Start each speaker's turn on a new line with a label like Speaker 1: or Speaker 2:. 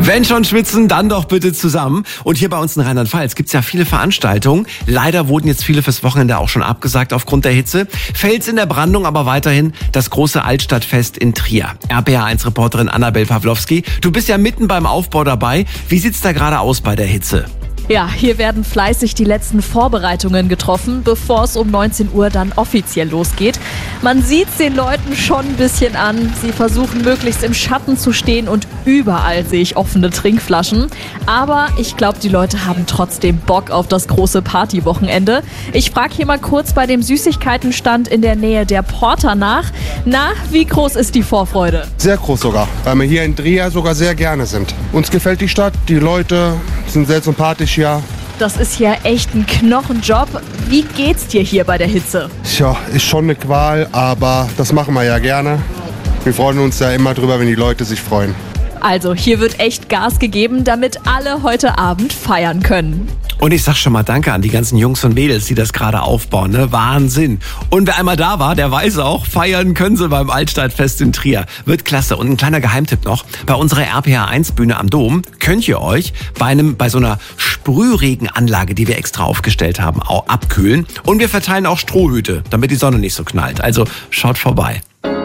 Speaker 1: Wenn schon schwitzen, dann doch bitte zusammen. Und hier bei uns in Rheinland-Pfalz gibt's ja viele Veranstaltungen. Leider wurden jetzt viele fürs Wochenende auch schon abgesagt aufgrund der Hitze. Fels in der Brandung, aber weiterhin das große Altstadtfest in Trier. RPA1-Reporterin Annabel Pawlowski, du bist ja mitten beim Aufbau dabei. Wie sieht's da gerade aus bei der Hitze?
Speaker 2: Ja, hier werden fleißig die letzten Vorbereitungen getroffen, bevor es um 19 Uhr dann offiziell losgeht. Man sieht's den Leuten schon ein bisschen an. Sie versuchen möglichst im Schatten zu stehen und überall sehe ich offene Trinkflaschen. Aber ich glaube, die Leute haben trotzdem Bock auf das große Partywochenende. Ich frage hier mal kurz bei dem Süßigkeitenstand in der Nähe der Porta nach. Na, wie groß ist die Vorfreude?
Speaker 3: Sehr groß sogar, weil wir hier in Trier sogar sehr gerne sind. Uns gefällt die Stadt, die Leute sind sehr sympathisch hier.
Speaker 2: Das ist ja echt ein Knochenjob. Wie geht's dir hier bei der Hitze?
Speaker 3: Tja, ist schon eine Qual, aber das machen wir ja gerne. Wir freuen uns ja immer drüber, wenn die Leute sich freuen.
Speaker 2: Also, hier wird echt Gas gegeben, damit alle heute Abend feiern können.
Speaker 1: Und ich sag schon mal Danke an die ganzen Jungs und Mädels, die das gerade aufbauen. Ne? Wahnsinn. Und wer einmal da war, der weiß auch, feiern können sie beim Altstadtfest in Trier. Wird klasse. Und ein kleiner Geheimtipp noch. Bei unserer RPA1-Bühne am Dom könnt ihr euch bei so einer Sprühregenanlage, die wir extra aufgestellt haben, auch abkühlen. Und wir verteilen auch Strohhüte, damit die Sonne nicht so knallt. Also schaut vorbei.